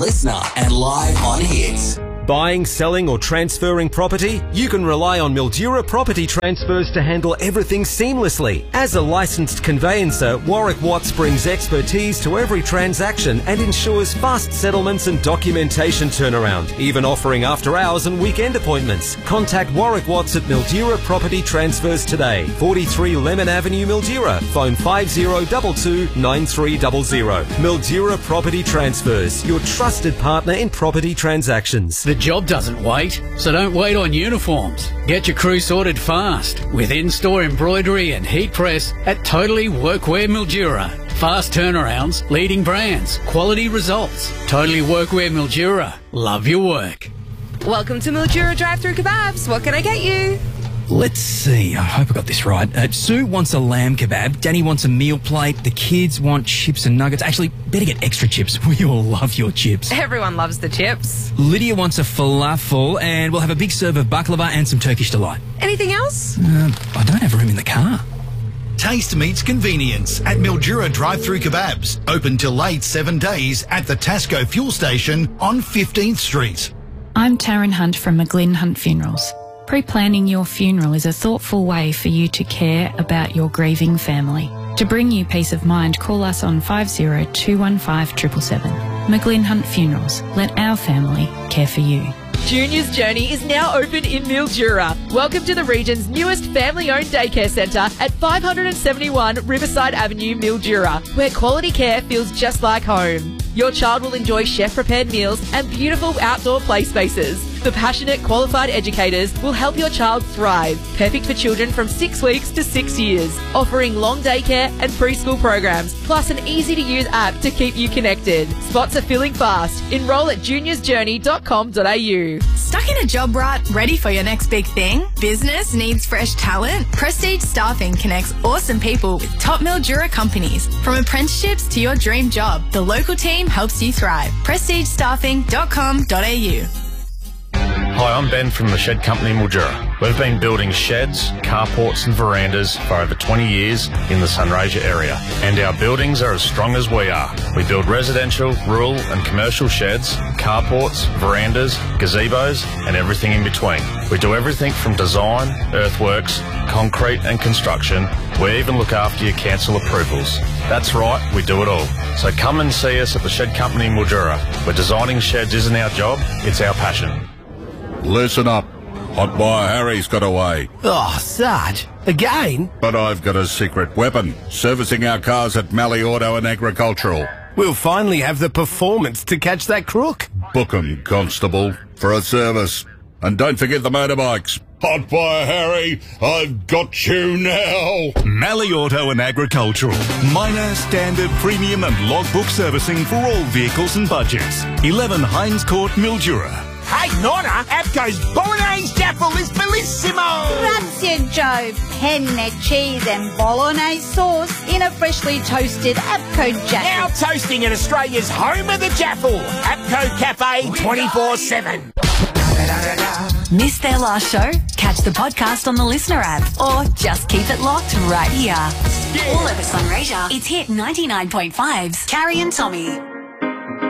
listener and live on Hits. Buying, selling or transferring property? You can rely on Mildura Property Transfers to handle everything seamlessly. As a licensed conveyancer, Warwick Watts brings expertise to every transaction and ensures fast settlements and documentation turnaround, even offering after hours and weekend appointments. Contact Warwick Watts at Mildura Property Transfers today. 43 Lemon Avenue, Mildura. Phone 5022 9300. Mildura Property Transfers, your trusted partner in property transactions. The job doesn't wait, so don't wait on uniforms. Get your crew sorted fast with in-store embroidery and heat press at Totally Workwear Mildura. Fast turnarounds, leading brands, quality results. Totally Workwear Mildura. Love your work. Welcome to Mildura Drive-Thru Kebabs. What can I get you? Let's see. I hope I got this right. Sue wants a lamb kebab. Danny wants a meal plate. The kids want chips and nuggets. Actually, better get extra chips. We all love your chips. Everyone loves the chips. Lydia wants a falafel, and we'll have a big serve of baklava and some Turkish delight. Anything else? I don't have room in the car. Taste meets convenience at Mildura Drive-Thru Kebabs. Open till late 7 days at the Tasco fuel station on 15th Street. I'm Taryn Hunt from McGlynn Hunt Funerals. Pre-planning your funeral is a thoughtful way for you to care about your grieving family. To bring you peace of mind, call us on 50215 777. McGlynn Hunt Funerals. Let our family care for you. Junior's Journey is now open in Mildura. Welcome to the region's newest family-owned daycare centre at 571 Riverside Avenue, Mildura, where quality care feels just like home. Your child will enjoy chef-prepared meals and beautiful outdoor play spaces. The passionate, qualified educators will help your child thrive. Perfect for children from 6 weeks to 6 years. Offering long daycare and preschool programs, plus an easy-to-use app to keep you connected. Spots are filling fast. Enroll at juniorsjourney.com.au. Stuck in a job rut, ready for your next big thing? Business needs fresh talent? Prestige Staffing connects awesome people with top Mildura companies. From apprenticeships to your dream job, the local team helps you thrive. prestigestaffing.com.au. Hi, I'm Ben from the Shed Company Mildura. We've been building sheds, carports and verandas for over 20 years in the Sunraysia area, and our buildings are as strong as we are. We build residential, rural and commercial sheds, carports, verandas, gazebos and everything in between. We do everything from design, earthworks, concrete and construction. We even look after your council approvals. That's right, we do it all. So come and see us at the Shed Company Mildura, where designing sheds isn't our job, it's our passion. Listen up. Hot Wire Harry's got away. Oh, Sarge. Again? But I've got a secret weapon. Servicing our cars at Mallee Auto and Agricultural. We'll finally have the performance to catch that crook. Book 'em, Constable, for a service. And don't forget the motorbikes. Hot Wire Harry, I've got you now. Mallee Auto and Agricultural. Minor, standard, premium and logbook servicing for all vehicles and budgets. 11 Hines Court, Mildura. Hey, Nonna, APCO's Bolognese Jaffle is bellissimo! Grazie, Joe. Penne, cheese and bolognese sauce in a freshly toasted APCO Jaffle. Now toasting at Australia's home of the Jaffle. APCO Cafe 24/7. Missed their last show? Catch the podcast on the Listener app or just keep it locked right here. All over Sunraysia, it's Hit 99.5's Carrie and Tommy.